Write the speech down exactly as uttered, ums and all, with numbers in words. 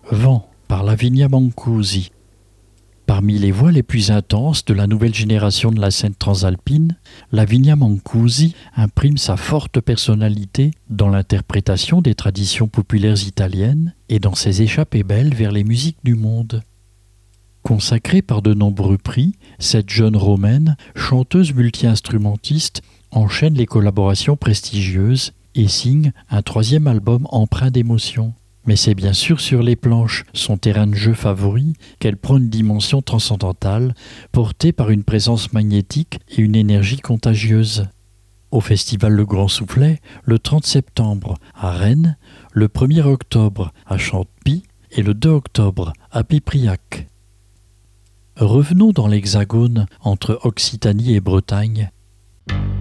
Vent par Lavinia Mancusi. Parmi les voix les plus intenses de la nouvelle génération de la scène transalpine, Lavinia Mancusi imprime sa forte personnalité dans l'interprétation des traditions populaires italiennes et dans ses échappées belles vers les musiques du monde. Consacrée par de nombreux prix, cette jeune Romaine, chanteuse multi-instrumentiste, enchaîne les collaborations prestigieuses et signe un troisième album empreint d'émotion. Mais c'est bien sûr sur les planches, son terrain de jeu favori, qu'elle prend une dimension transcendantale, portée par une présence magnétique et une énergie contagieuse. Au Festival Le Grand Soufflet, le trente septembre à Rennes, le premier octobre à Chantepie et le deux octobre à Pipriac. Revenons dans l'Hexagone, entre Occitanie et Bretagne.